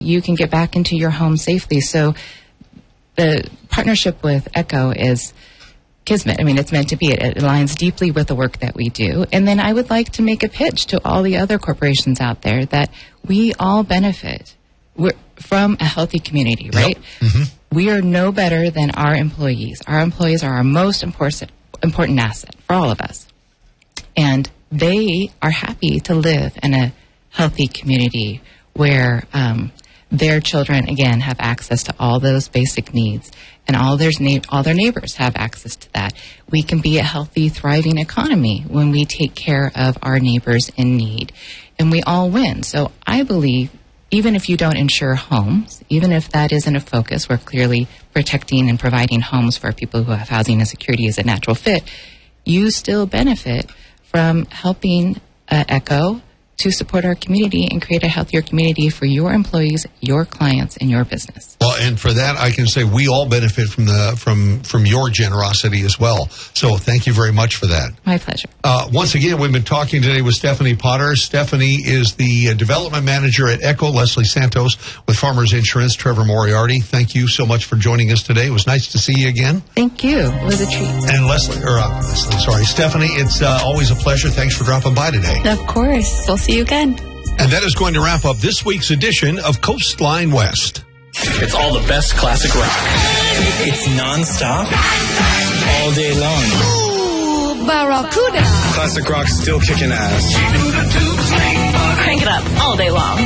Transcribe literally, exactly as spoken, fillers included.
you can get back into your home safely. So the partnership with Echo is kismet. I mean, it's meant to be. It, it aligns deeply with the work that we do. And then I would like to make a pitch to all the other corporations out there that we all benefit We're from a healthy community, right? Yep. Mm-hmm. We are no better than our employees. Our employees are our most important important asset for all of us. And they are happy to live in a healthy community where um, their children, again, have access to all those basic needs, and all their, na- all their neighbors have access to that. We can be a healthy, thriving economy when we take care of our neighbors in need, and we all win. So I believe even if you don't insure homes, even if that isn't a focus, we're clearly protecting and providing homes for people who have housing insecurity as a natural fit, you still benefit from helping uh, Echo to support our community and create a healthier community for your employees, your clients, and your business. Well, and for that, I can say we all benefit from the from from your generosity as well. So thank you very much for that. My pleasure. Uh, once again, we've been talking today with Stephanie Potter. Stephanie is the uh, development manager at Echo. Leslie Santos with Farmers Insurance. Trevor Moriarty, thank you so much for joining us today. It was nice to see you again. Thank you. It was a treat. And Leslie, or uh, Leslie, sorry, Stephanie, it's uh, always a pleasure. Thanks for dropping by today. Of course. We'll see you again. And that is going to wrap up this week's edition of Coastline West. It's all the best classic rock. It's nonstop, all day long. Ooh, Barracuda. Classic rock's still kicking ass. Crank it up all day long.